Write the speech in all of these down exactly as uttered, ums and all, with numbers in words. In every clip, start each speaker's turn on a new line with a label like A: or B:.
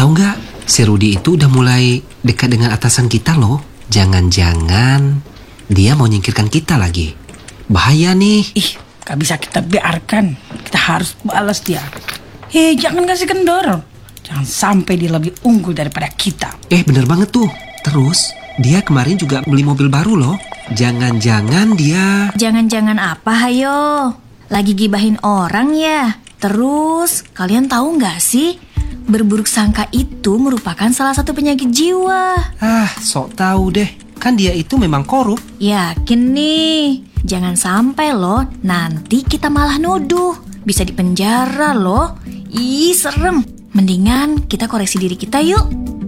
A: Tahu nggak, si Rudy itu udah mulai dekat dengan atasan kita loh. Jangan-jangan dia mau nyingkirkan kita lagi. Bahaya nih.
B: Ih, gak bisa kita biarkan. Kita harus balas dia. Hei, jangan kasih kendor. Jangan sampai dia lebih unggul daripada kita.
A: Eh, bener banget tuh. Terus, dia kemarin juga beli mobil baru loh. Jangan-jangan dia...
C: Jangan-jangan apa, hayo? Lagi gibahin orang ya? Terus, kalian tahu nggak sih? Berburuk sangka itu merupakan salah satu penyakit jiwa.
A: Ah, sok tahu deh. Kan dia itu memang korup.
C: Yakin nih. Jangan sampai loh, nanti kita malah nuduh. Bisa dipenjara loh. Ih, serem. Mendingan kita koreksi diri kita yuk.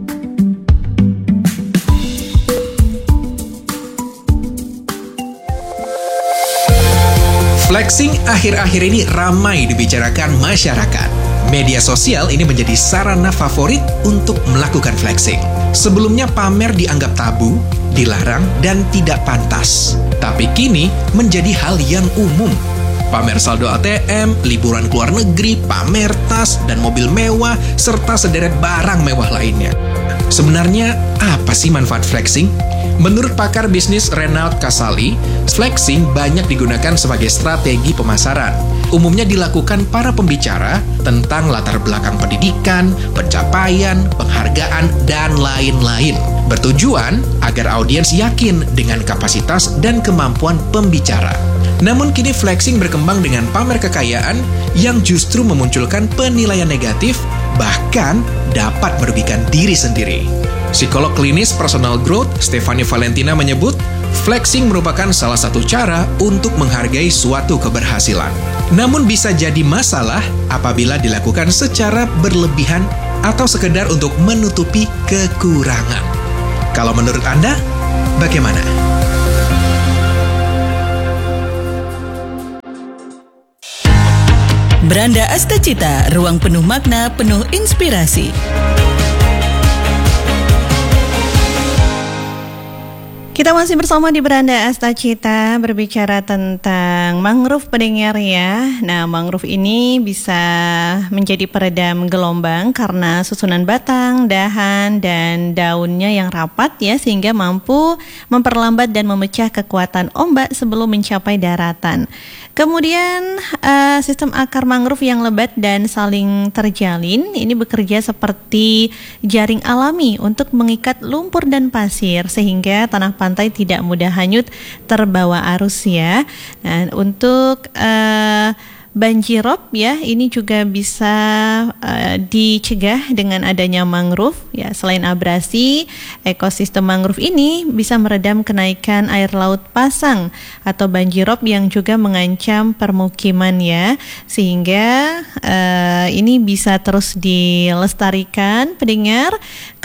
D: Flexing akhir-akhir ini ramai dibicarakan masyarakat. Media sosial ini menjadi sarana favorit untuk melakukan flexing. Sebelumnya pamer dianggap tabu, dilarang, dan tidak pantas. Tapi kini menjadi hal yang umum. Pamer saldo A T M, liburan ke luar negeri, pamer tas, dan mobil mewah, serta sederet barang mewah lainnya. Sebenarnya, apa sih manfaat flexing? Menurut pakar bisnis Renald Kasali, flexing banyak digunakan sebagai strategi pemasaran. Umumnya dilakukan para pembicara tentang latar belakang pendidikan, pencapaian, penghargaan, dan lain-lain. Bertujuan agar audiens yakin dengan kapasitas dan kemampuan pembicara. Namun kini flexing berkembang dengan pamer kekayaan yang justru memunculkan penilaian negatif, bahkan dapat merugikan diri sendiri. Psikolog klinis personal growth Stephanie Valentina menyebut, flexing merupakan salah satu cara untuk menghargai suatu keberhasilan. Namun bisa jadi masalah apabila dilakukan secara berlebihan atau sekedar untuk menutupi kekurangan. Kalau menurut Anda, bagaimana?
E: Beranda Astacita, ruang penuh makna, penuh inspirasi. Kita masih bersama di Beranda Astacita berbicara tentang mangrove pendengar ya. Nah, mangrove ini bisa menjadi peredam gelombang karena susunan batang, dahan, dan daunnya yang rapat ya, sehingga mampu memperlambat dan memecah kekuatan ombak sebelum mencapai daratan. Kemudian uh, sistem akar mangrove yang lebat dan saling terjalin ini bekerja seperti jaring alami untuk mengikat lumpur dan pasir sehingga tanah pantai tidak mudah hanyut terbawa arus ya. Nah, untuk uh, banjirop ya, ini juga bisa uh, dicegah dengan adanya mangrove ya. Selain abrasi, ekosistem mangrove ini bisa meredam kenaikan air laut pasang atau banjirop yang juga mengancam permukiman ya. Sehingga uh, ini bisa terus dilestarikan pendengar,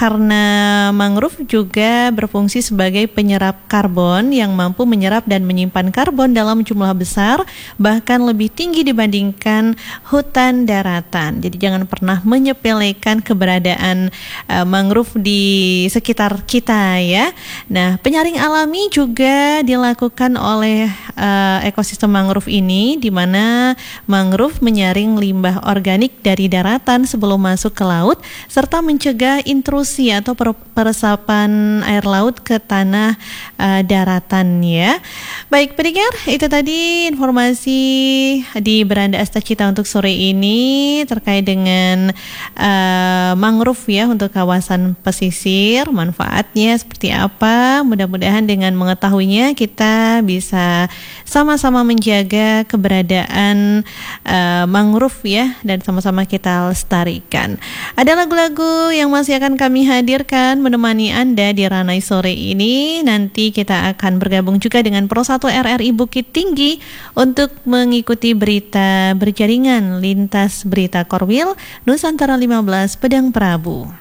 E: karena mangrove juga berfungsi sebagai penyerap karbon yang mampu menyerap dan menyimpan karbon dalam jumlah besar, bahkan lebih tinggi dibandingkan dibandingkan hutan daratan. Jadi jangan pernah menyepelekan keberadaan uh, mangrove di sekitar kita ya. Nah, penyaring alami juga dilakukan oleh uh, ekosistem mangrove ini, di mana mangrove menyaring limbah organik dari daratan sebelum masuk ke laut serta mencegah intrusi atau peresapan air laut ke tanah uh, daratan ya. Baik pendengar, itu tadi informasi di Beranda Astacita untuk sore ini terkait dengan uh, mangrove ya untuk kawasan pesisir, manfaatnya seperti apa. Mudah-mudahan dengan mengetahuinya kita bisa sama-sama menjaga keberadaan uh, mangrove ya, dan sama-sama kita lestarikan. Ada lagu-lagu yang masih akan kami hadirkan menemani Anda di Ranai sore ini. Nanti kita akan bergabung juga dengan Pro satu R R I Bukit Tinggi untuk mengikuti berita berjaringan lintas berita Korwil Nusantara lima belas Pedang Prabu.